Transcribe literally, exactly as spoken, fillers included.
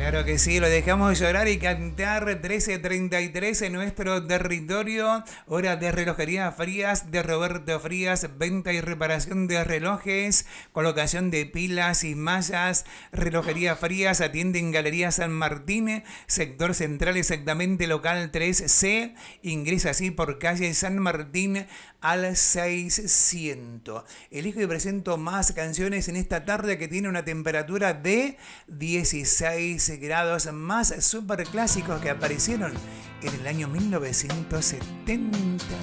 Claro que sí, lo dejamos llorar y cantar. Trece treinta y tres en nuestro territorio. Hora de relojería Frías de Roberto Frías. Venta y reparación de relojes. Colocación de pilas y mallas. Relojería Frías atiende en Galería San Martín. Sector central, exactamente local tres C. Ingresa así por calle San Martín al seiscientos. Elijo y presento más canciones en esta tarde que tiene una temperatura de dieciséis grados, más super clásicos que aparecieron en el año mil novecientos setenta.